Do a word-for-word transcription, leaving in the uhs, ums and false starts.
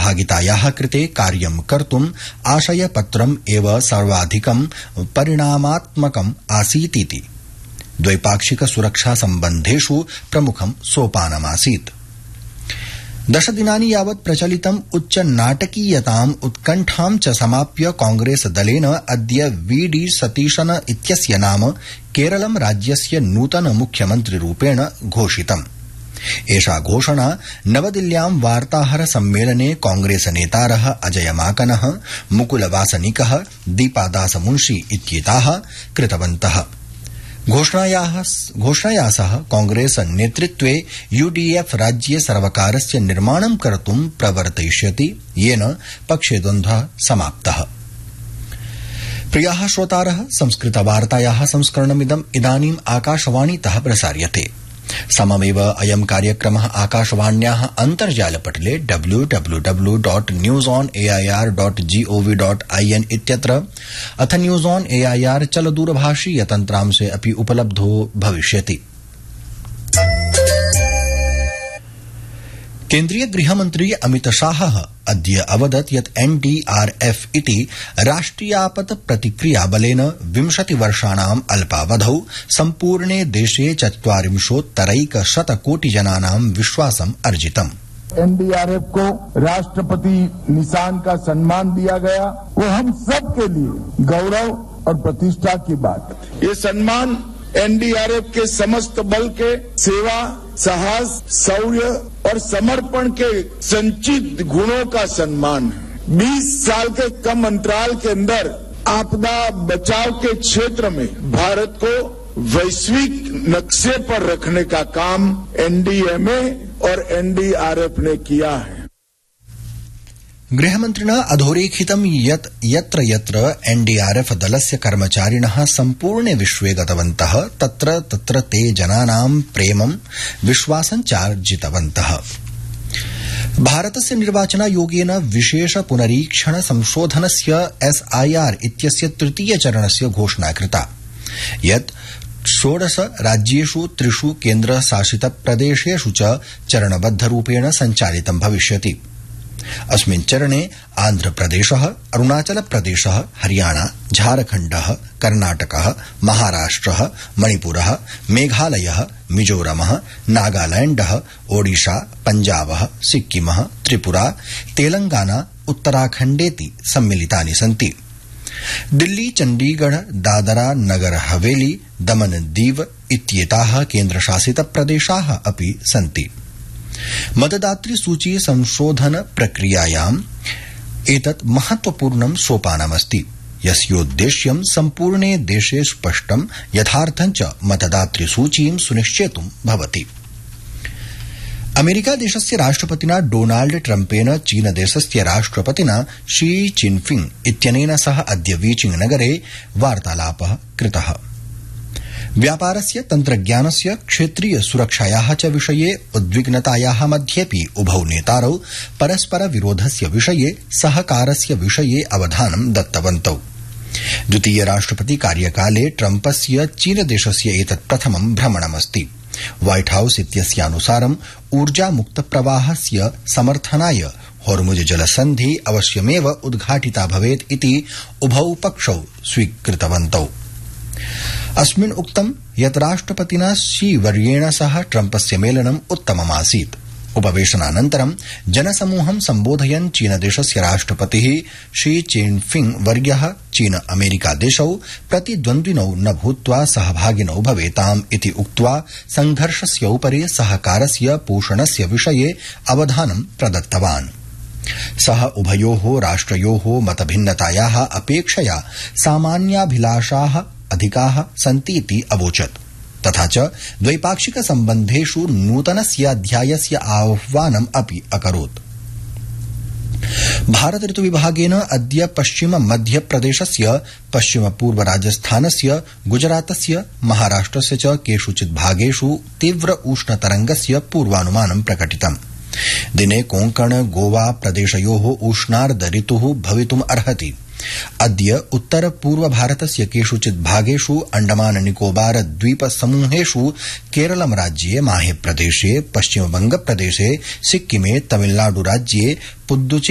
सहभागितायाः कृते कार्यं कर्तुम् आशयपत्रम् एव सर्वाधिकं परिणामात्मकम् आसीतिति द्वैपाक्षिक सुरक्षा सम्बन्धेषु प्रमुखं सोपानमासीत्। दशदिनानि यावत् प्रचलितम् उच्च नाटकीयताम् उत्कण्ठां च समाप्य कांग्रेस दलेन अद्य वी डी सतीशन इत्यस्य नाम केरलं राज्यस्य नूतन मुख्यमन्त्रिरूपेण घोषितम्। एषा घोषणा नवदिल्ल्यां वार्ताहर सम्मेलने कांग्रेस नेतारः अजय माकनः, मुकुल वासनिकः, दीपादास मुंशी इत्येताः कृतवन्तः। घोषणाया सह कांग्रेस नेतृत्वे यूडीएफ राज्ये सर्वकारस्य निर्माणं कर्तुं प्रवर्तयिष्यति, येन पक्षे द्वन्द्वः समाप्तः। प्रियाः श्रोतारः, संस्कृतवार्तायाः संस्करणमिदम् इदानीम् आकाशवाणीतः प्रसार्यते। सममेव अयं कार्यक्रमः आकाशवाण्याः अन्तर्जालपटले W W W dot news on AIR dot gov dot IN इत्यत्र अथ न्यूज ऑन एआईआर चलदूरभाषीय तन्त्रांशे अपि उपलब्धो भविष्यति। केन्द्रीय गृहमन्त्री अमित शाहः अद्य अवदत् यत् एनडीआरएफ इति राष्ट्रियापत् प्रतिक्रिया बलेन विंशति वर्षाणाम् अल्पावधौ सम्पूर्णे देशे चत्वारिंशोत्तरैकशत कोटि जनानां विश्वासम् अर्जितम्। एनडीआरएफ को राष्ट्रपति निशान का सम्मान दिया गया, वो हम सब के लिए गौरव और प्रतिष्ठा की बात है। ये सम्मान एनडीआरएफ के समस्त बल के सेवा, साहस, शौर्य और समर्पण के संचित गुणों का सम्मान है। बीस साल के कम अंतराल के अंदर आपदा बचाव के क्षेत्र में भारत को वैश्विक नक्शे पर रखने का काम एनडीएमए और एनडीआरएफ ने किया है। गृहमन्त्रिणा अधोरेखितं यत् यत्र यत्र एनडीआरएफ दलस्य कर्मचारिणः सम्पूर्णे विश्वे गतवन्तः तत्र तत्र ते जनानां प्रेमं विश्वासं चार्जितवन्तः। भारतस्य निर्वाचनायोगेन विशेष पुनरीक्षण संशोधनस्य एसआईआर इत्यस्य तृतीय चरणस्य घोषणा कृता, यत् षोडश राज्येषु त्रिषु केन्द्रशासित प्रदेशेषु च चरणबद्धरूपेण सञ्चालितं भविष्यति। अस्मिन् चरणे आन्ध्रप्रदेशः, अरुणाचलप्रदेशः, हरियाणा, झारखण्डः, कर्णाटकः, महाराष्ट्रः, मणिपुरः, मेघालयः, मिजोरमः, नागालैण्डः, ओडिशा, पञ्जाबः, सिक्किमः, त्रिपुरा, तेलंगाना, उत्तराखण्डेति सम्मिलितानि सन्ति। दिल्ली, चण्डीगढ़, दादरा नगर हवेली, दमन दीव इत्येताः केन्द्रशासित प्रदेशाः अपि सन्ति। मतदातृ सूची संशोधन प्रक्रियायाम् एतत् महत्वपूर्णं सोपानमस्ति, यस्योद्देश्यं सम्पूर्णे देशे स्पष्टं यथार्थं च मतदातृ सूचीं सुनिश्चेतुं भवति। अमेरिका देशस्य राष्ट्रपतिना डोनाल्ड ट्रम्पेन चीनदेशस्य राष्ट्रपतिना शी चिनफिंग इत्यनेन सह अद्य बीजिंग नगरे वार्तालापः कृतः। व्यापारस्य, तन्त्रज्ञानस्य, क्षेत्रीय सुरक्षायाः च विषये उद्विग्नतायाः मध्येऽपि उभौ नेतारौ परस्पर विरोधस्य विषये सहकारस्य विषये अवधानं दत्तवन्तौ। द्वितीय राष्ट्रपति कार्यकाले ट्रम्पस्य चीनदेशस्य एतत् प्रथमं भ्रमणमस्ति। व्हाइट हाउस इत्यस्यानुसारम् ऊर्जा मुक्त प्रवाहस्य समर्थनाय होर्मुज जलसन्धि अवश्यमेव उद्घाटिता भवेत् इति उभौ पक्षौ स्वीकृतवन्तौ। अस्मिन् उक्तं यत् राष्ट्रपतिना शी वर्येण सह ट्रम्पस्य मेलनम् उत्तममासीत्। उपवेशनानन्तरं जनसमूहं सम्बोधयन् चीनदेशस्य राष्ट्रपतिः शी चिनफिंग वर्यः चीन अमेरिका देशौ प्रतिद्वन्द्विनौ न भूत्वा सहभागिनौ भवेताम् इति उक्त्वा संघर्षस्य उपरि सहकारस्य पोषणस्य विषये अवधानं प्रदत्तवान्। सः उभयोः राष्ट्रयोः मतभिन्नतायाः अपेक्षया सामान्याभिलाषाः अधिकाः सन्तीति अवोचत्, तथा च द्वैपाक्षिक सम्बन्धेषु नूतनस्य अध्यायस्य आह्वानम् अपि अकरोत्। भारत ऋतुविभागेन अद्य पश्चिम मध्यप्रदेशस्य, पश्चिम पूर्व राजस्थानस्य, गुजरातस्य, महाराष्ट्रस्य च केषुचित् भागेषु तीव्र उष्णतरंगस्य पूर्वानुमानं प्रकटितम्। दिने कोंकण गोवा प्रदेशयोः उष्णार्ध ऋतुः भवितुम् अर्हति। अद्य उत्तर पूर्व भारतस्य केषुचित् भागेषु, अंडमान निकोबार द्वीप समूहेषु, केरलम राज्ये, माहे प्रदेशे, पश्चिम बंग प्रदेशे, सिक्किमे, तमिलनाडु राज्ये, पुद्दुचेरी